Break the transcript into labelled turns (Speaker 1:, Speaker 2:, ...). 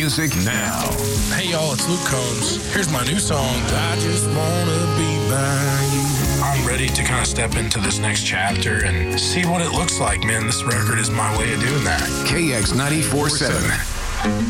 Speaker 1: music now.
Speaker 2: Hey y'all, it's Luke Combs. Here's my new song, I Just Wanna Be By You. I'm ready to kind of step into this next chapter and see what it looks like, man. This record is my way of doing that.
Speaker 1: KX 94.7.